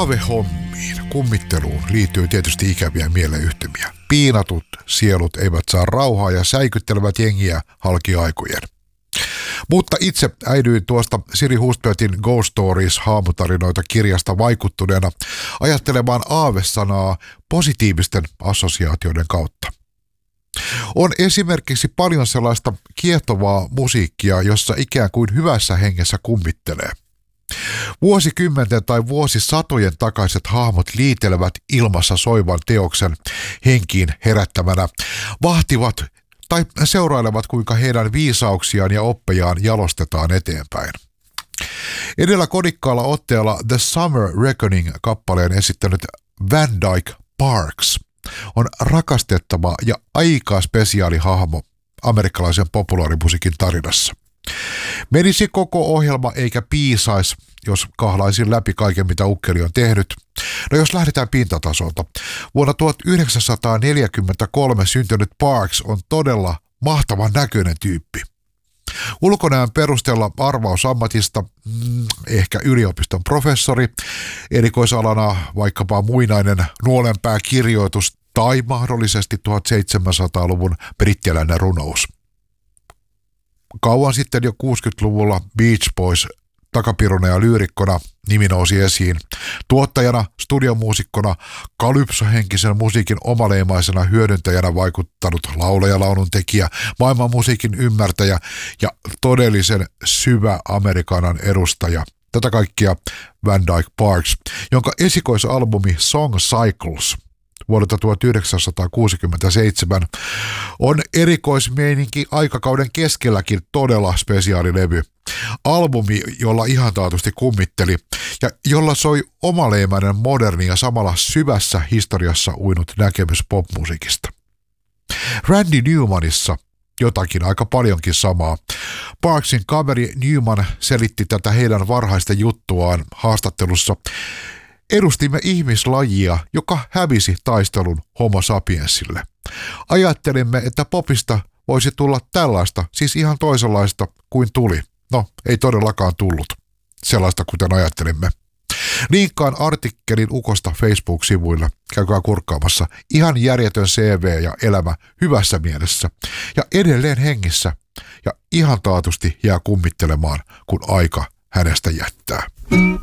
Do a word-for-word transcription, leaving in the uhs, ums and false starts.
Aavehommiin, kummitteluun liittyy tietysti ikäviä mieleyhtymiä. Piinatut sielut eivät saa rauhaa ja säikyttelevät jengiä halki aikojen. Mutta itse äidyin tuosta Siri Hustvedtin Ghost Stories -haamutarinoita kirjasta vaikuttuneena ajattelemaan aavesanaa positiivisten assosiaatioiden kautta. On esimerkiksi paljon sellaista kiehtovaa musiikkia, jossa ikään kuin hyvässä hengessä kummittelee. Vuosikymmenten tai vuosisatojen takaiset hahmot liitelevät ilmassa soivan teoksen henkiin herättämänä, vahtivat tai seurailevat, kuinka heidän viisauksiaan ja oppejaan jalostetaan eteenpäin. Edellä kodikkaalla otteella The Summer Reckoning-kappaleen esittänyt Van Dyke Parks on rakastettava ja aika spesiaali hahmo amerikkalaisen populaarimusiikin tarinassa. Menisi koko ohjelma eikä piisais, jos kahlaisin läpi kaiken, mitä ukkeli on tehnyt. No jos lähdetään pintatasolta. Vuonna tuhatyhdeksänsataaneljäkymmentäkolme syntynyt Parks on todella mahtavan näköinen tyyppi. Ulkonäön perusteella arvaus ammatista, mm, ehkä yliopiston professori, erikoisalana vaikkapa muinainen nuolenpääkirjoitus tai mahdollisesti tuhatseitsemänsataaluvun brittiläinen runous. Kauan sitten jo kuusikymmentäluvulla Beach Boys takapiruna ja lyyrikkona nimi nousi esiin. Tuottajana, studiomuusikkona, kalypsohenkisen musiikin omaleimaisena hyödyntäjänä vaikuttanut laulaja, laulun tekijä, maailman musiikin ymmärtäjä ja todellisen syvä Amerikanan edustaja. Tätä kaikkia Van Dyke Parks, jonka esikoisalbumi Song Cycles vuodelta tuhatyhdeksänsataakuusikymmentäseitsemän on erikoismeininki aikakauden keskelläkin todella spesiaalilevy. Albumi, jolla ihan taatusti kummitteli ja jolla soi omaleimainen moderni ja samalla syvässä historiassa uinut näkemys popmusiikista. Randy Newmanissa jotakin aika paljonkin samaa. Parksin kaveri Newman selitti tätä heidän varhaista juttuaan haastattelussa. Edustimme ihmislajia, joka hävisi taistelun homo sapiensille. Ajattelimme, että popista voisi tulla tällaista, siis ihan toisenlaista kuin tuli. No, ei todellakaan tullut. Sellaista, kuten ajattelimme. Linkkaan artikkelin Ukosta Facebook-sivuilla. Käykää kurkkaamassa. Ihan järjetön C V ja elämä hyvässä mielessä. Ja edelleen hengissä. Ja ihan taatusti jää kummittelemaan, kun aika hänestä jättää.